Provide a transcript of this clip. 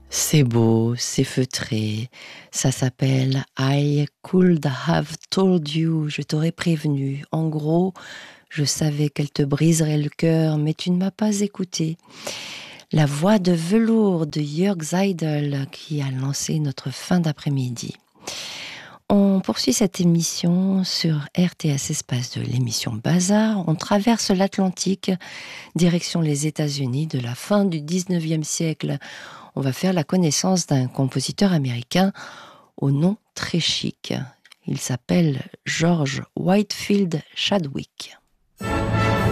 C'est beau, c'est feutré. Ça s'appelle I could have told you. Je t'aurais prévenu. En gros, je savais qu'elle te briserait le cœur, mais tu ne m'as pas écouté. La voix de velours de Jörg Seidel qui a lancé notre fin d'après-midi. On poursuit cette émission sur RTS Espace de l'émission Bazar. On traverse l'Atlantique, direction les États-Unis de la fin du 19e siècle. On va faire la connaissance d'un compositeur américain au nom très chic. Il s'appelle George Whitefield Chadwick.